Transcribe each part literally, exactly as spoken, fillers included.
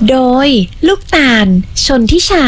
โดยลูกตาลชนทิชา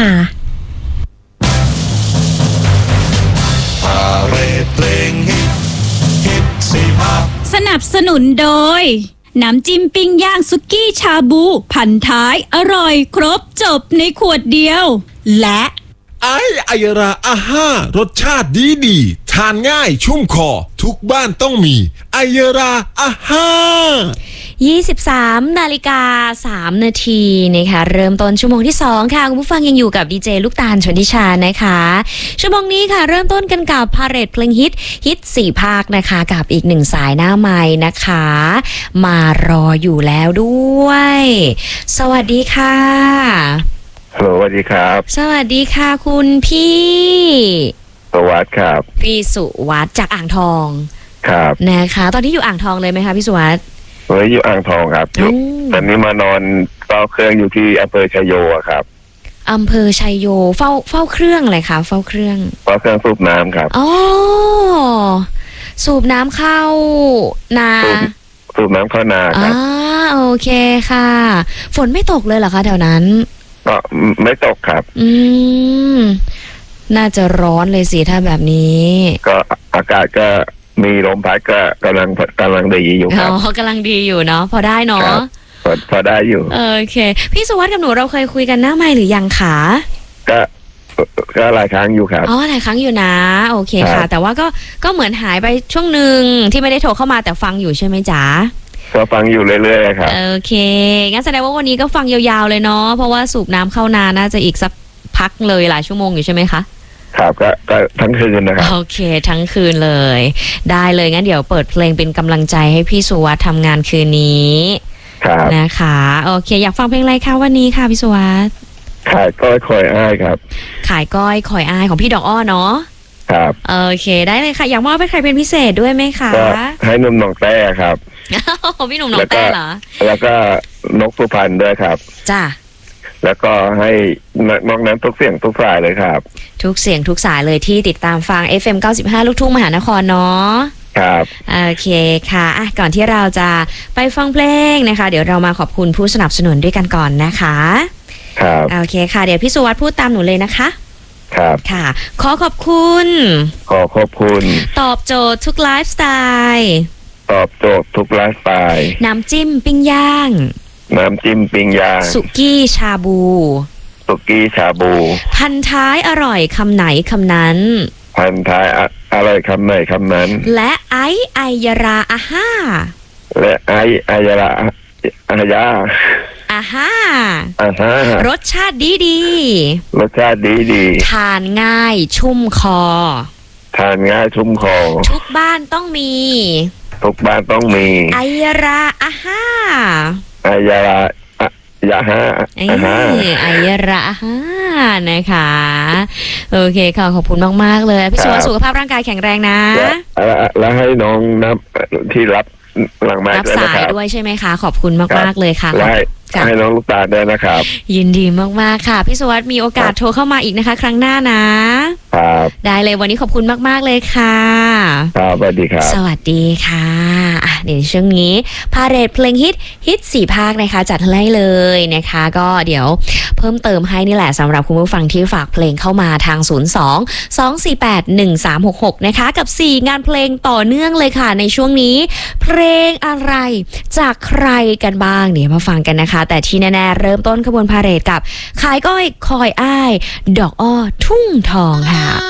พาเรดเพลงฮิตฮิตสี่ภาคสนับสนุนโดยน้ำจิ้มปิ้งย่างสุกี้ชาบูพันท้ายอร่อยครบจบในขวดเดียวและไอไอยราอาห้ารสชาติดีดีทานง่ายชุ่มคอทุกบ้านต้องมีไอยราอาห้ายี่สิบสามนาฬิกาสามนาทีนะคะเริ่มต้นชั่วโมงที่สองค่ะคุณผู้ฟังยังอยู่กับดีเจลูกตาลชนทิชานะคะชั่วโมงนี้ค่ะเริ่มต้นกันกับพาเรดเพลงฮิตฮิตสี่ภาคนะคะกับอีกหนึ่งสายหน้าไม้นะคะมารออยู่แล้วด้วยสวัสดีค่ะฮัลโหลสวัสดีครับสวัสดีค่ะคุณพี่สุวัสดิ์ครับพี่สุวัสดิ์จากอ่างทองครับนะคะตอนที่อยู่อ่างทองเลยไหมคะพี่สุวัสดิ์เฮ้ยอยู่อ่างทองครับอยู่ตอนนี้มานอนเฝ้าเครื่องอยู่ที่อำเภอชัยโยครับอำเภอชัยโยเฝ้าเฝ้าเครื่องอะไรคะเฝ้าเครื่องเฝ้าเครื่องสูบน้ำครับอ๋อสูบน้ำเข้านาสูบน้ำเข้านาครับอ่าโอเคค่ะฝนไม่ตกเลยเหรอคะแถวนั้นก็ไม่ตกครับอืมน่าจะร้อนเลยสิถ้าแบบนี้ก็อากาศก็มีลมพัดก็กำลังกำลังดีอยู่ครับอ๋อกำลังดีอยู่เนาะพอได้เนาะพอพอได้อยู่โอเคพี่สุวัสดิ์กับหนูเราเคยคุยกันหน้าไมค์หรือยังคะก็ก็หลายครั้งอยู่ครับอ๋อหลายครั้งอยู่นะโอเคค่ะแต่ว่าก็ก็เหมือนหายไปช่วงหนึ่งที่ไม่ได้โทรเข้ามาแต่ฟังอยู่ใช่ไหมจ๊ะก็ฟังอยู่เรื่อยๆครับโอเคงั้นแสดงว่าวันนี้ก็ฟังยาวๆเลยเนาะเพราะว่าสูบน้ำเข้านาน่าจะอีกสักพักเลยหลายชั่วโมงอยู่ใช่ไหมคะครับก็ก็ทั้งคืนนะครับโอเคทั้งคืนเลยได้เลยงั้นเดี๋ยวเปิดเพลงเป็นกำลังใจให้พี่สุวัสดิ์ทำงานคืนนี้ครับนะคะโอเคอยากฟังเพลงอะไรคะวันนี้ค่ะพี่สุวัสดิ์ขายก้อยคอยอ้ายครับขายก้อยคอยอ้ายของพี่ดอกอ้อเนาะครับโอเคได้เลยค่ะอยากมอบให้ใครเป็นพิเศษด้วยไหมคะก็ให้หนุ่มหนองแต้ครับพี่หนุ่มหนองแต้เหรอแล้วก็นกสุพรรณด้วยครับจ้าแล้วก็ให้นอกนั้นทุกเสียงทุกสายเลยครับทุกเสียงทุกสายเลยที่ติดตามฟัง เอฟ เอ็ม เก้าสิบห้า ลูกทุ่งมหานครเนาะครับโอเคค่ะอ่ะก่อนที่เราจะไปฟังเพลงนะคะเดี๋ยวเรามาขอบคุณผู้สนับสนุนด้วยกันก่อนนะคะครับโอเคค่ะเดี๋ยวพี่สุวัสดิ์พูดตามหนูเลยนะคะครับค่ะขอขอบคุณขอขอบคุณตอบโจทย์ทุกไลฟ์สไตล์ตอบโจทย์ทุกไลฟ์สไตล์น้ำจิ้มปิ้งย่างน้ำจิ้มปิ้งย่างสุกี้ชาบูสุกี้ชาบูพันท้ายอร่อยคำไหนคำนั้นพันท้ายอะอะไรคำไหนคำนั้นและไอไอยราอาห้าและไอไอยราอายาอาห้าอาห้ารสชาติดีดีรสชาติดีดีทานง่ายชุ่มคอทานง่ายชุ่มคอทุกบ้านต้องมีทุกบ้านต้องมีไอยราอาห้าไอยารายาฮะอาห้าไอยราอาห้านะคะโอเคค่ะขอบคุณมากๆเลยพี่สุวัสดิ์สุขภาพร่างกายแข็งแรงนะแล้วให้น้องนับที่รับหลังไมค์รับสายด้วยใช่ไหมคะขอบคุณมากๆเลยค่ะให้น้องลูกตาด้วยนะครับยินดีมากๆค่ะพี่สุวัสดิ์มีโอกาสโทรเข้ามาอีกนะคะครั้งหน้านะครับได้เลยวันนี้ขอบคุณมากๆเลยค่ะครับสวัสดีครับสวัสดีค่ะอ่ะเดี๋ยวช่วงนี้พาเรดเพลงฮิตฮิตสี่ภาคนะคะจัดให้เลยนะคะก็เดี๋ยวเพิ่มเติมให้นี่แหละสำหรับคุณผู้ฟังที่ฝากเพลงเข้ามาทางศูนย์ สอง สอง สี่ แปด หนึ่ง สาม หก หกนะคะกับสี่งานเพลงต่อเนื่องเลยค่ะในช่วงนี้เพลงอะไรจากใครกันบ้างเดี๋ยวมาฟังกันนะคะแต่ที่แน่ๆเริ่มต้นขบวนพาเหรดกับขายก้อยคอยอ้ายดอกอ้อทุ่งทองค่ะ